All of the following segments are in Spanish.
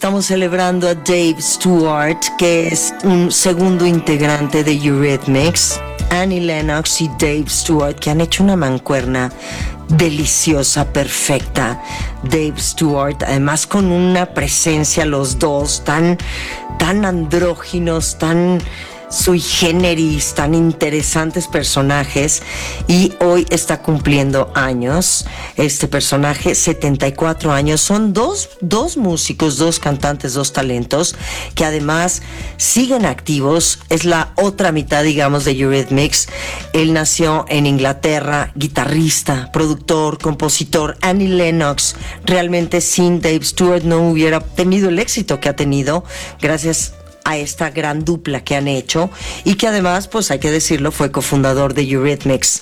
estamos celebrando a Dave Stewart, que es un segundo integrante de Eurythmics. Annie Lennox y Dave Stewart, que han hecho una mancuerna deliciosa, perfecta. Dave Stewart, además con una presencia, los dos, tan andróginos, tan sui generis, tan interesantes personajes, y hoy está cumpliendo años este personaje, 74 años. Son dos músicos, dos cantantes, dos talentos que además siguen activos. Es la otra mitad, digamos, de Eurythmics. Él nació en Inglaterra, guitarrista, productor, compositor. Annie Lennox realmente sin Dave Stewart no hubiera tenido el éxito que ha tenido gracias a esta gran dupla que han hecho, y que además, pues hay que decirlo, fue cofundador de Eurythmics.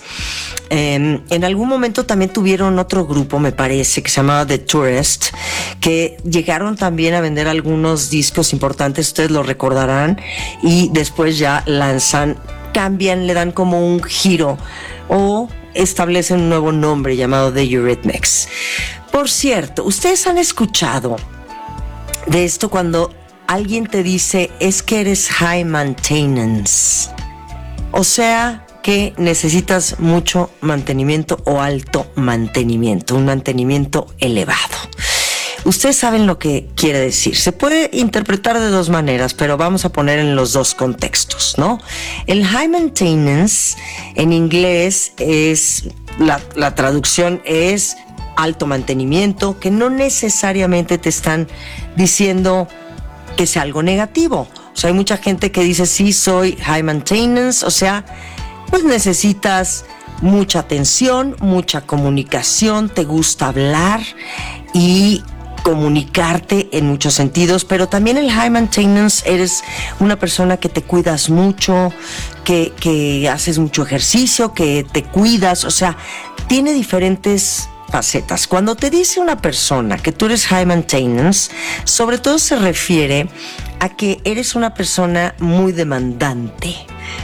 En algún momento también tuvieron otro grupo, me parece, que se llamaba The Tourist, que llegaron también a vender algunos discos importantes, ustedes lo recordarán, y después ya cambian, le dan como un giro o establecen un nuevo nombre llamado The Eurythmics. Por cierto, ustedes han escuchado de esto cuando alguien te dice, es que eres high maintenance, o sea que necesitas mucho mantenimiento o alto mantenimiento, un mantenimiento elevado. Ustedes saben lo que quiere decir. Se puede interpretar de dos maneras, pero vamos a poner en los dos contextos, ¿no? El high maintenance en inglés es, la traducción es alto mantenimiento, que no necesariamente te están diciendo que sea algo negativo. O sea, hay mucha gente que dice, sí, soy high maintenance, o sea, pues necesitas mucha atención, mucha comunicación, te gusta hablar y comunicarte en muchos sentidos, pero también el high maintenance, eres una persona que te cuidas mucho, que haces mucho ejercicio, que te cuidas, o sea, tiene diferentes facetas. Cuando te dice una persona que tú eres high maintenance, sobre todo se refiere a que eres una persona muy demandante,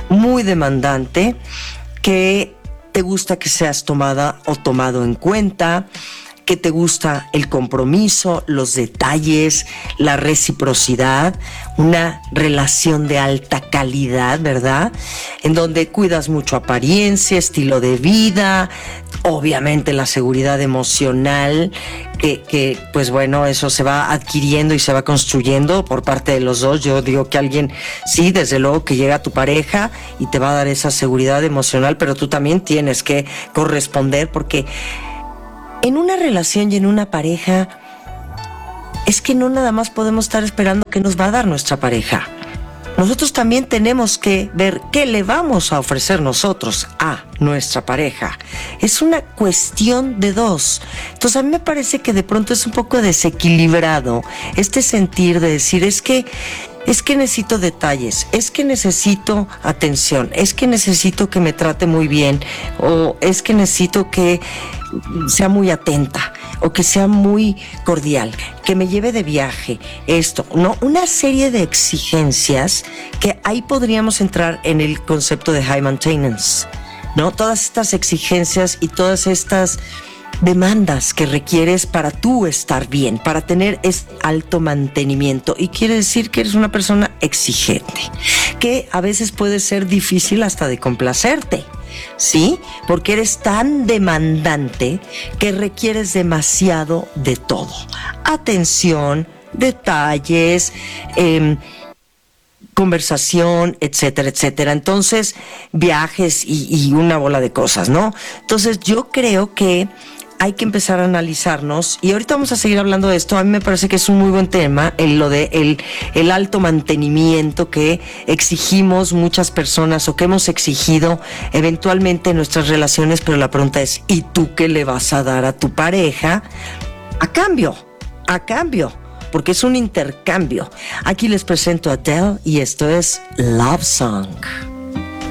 que te gusta que seas tomada o tomado en cuenta, que te gusta el compromiso, los detalles, la reciprocidad, una relación de alta calidad, ¿verdad? En donde cuidas mucho apariencia, estilo de vida, obviamente la seguridad emocional, que pues bueno, eso se va adquiriendo y se va construyendo por parte de los dos. Yo digo que alguien, sí, desde luego que llega tu pareja y te va a dar esa seguridad emocional, pero tú también tienes que corresponder, porque en una relación y en una pareja es que no nada más podemos estar esperando qué nos va a dar nuestra pareja. Nosotros también tenemos que ver qué le vamos a ofrecer nosotros a nuestra pareja. Es una cuestión de dos. Entonces a mí me parece que de pronto es un poco desequilibrado este sentir de decir, es que necesito detalles, es que necesito atención, es que necesito que me trate muy bien, o es que necesito que sea muy atenta, o que sea muy cordial, que me lleve de viaje, esto, ¿no? Una serie de exigencias que ahí podríamos entrar en el concepto de high maintenance, ¿no? Todas estas exigencias y todas estas demandas que requieres para tú estar bien, para tener este alto mantenimiento, y quiere decir que eres una persona exigente, que a veces puede ser difícil hasta de complacerte, ¿sí? Porque eres tan demandante que requieres demasiado de todo, atención, detalles, conversación, etcétera, etcétera. Entonces, viajes y una bola de cosas, ¿no? Entonces, yo creo que hay que empezar a analizarnos, y ahorita vamos a seguir hablando de esto. A mí me parece que es un muy buen tema, lo de el alto mantenimiento que exigimos muchas personas, o que hemos exigido eventualmente en nuestras relaciones, pero la pregunta es, ¿y tú qué le vas a dar a tu pareja a cambio? Porque es un intercambio. Aquí les presento a Adele y esto es Love Song.